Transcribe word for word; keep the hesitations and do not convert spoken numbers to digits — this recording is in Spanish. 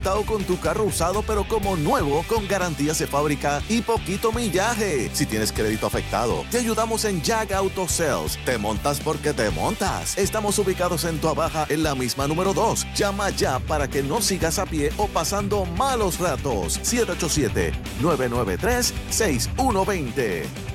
o con tu carro usado pero como nuevo, con garantías de fábrica y poquito millaje. Si tienes crédito afectado, te ayudamos en Jag Auto Sales. Te montas porque te montas. Estamos ubicados en Tuabaja, en la misma número dos. Llama ya para que no sigas a pie o pasando malos ratos. siete ocho siete, nueve nueve tres, seis uno dos cero.